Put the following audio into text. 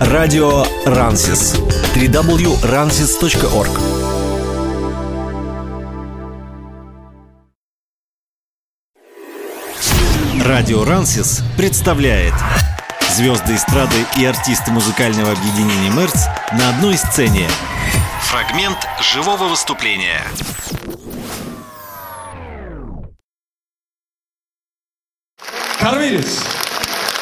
Радио Рансис. www.ransis.org. Радио Рансис представляет звезды эстрады и артисты музыкального объединения «Мерц» на одной сцене. Фрагмент живого выступления. Кормилец.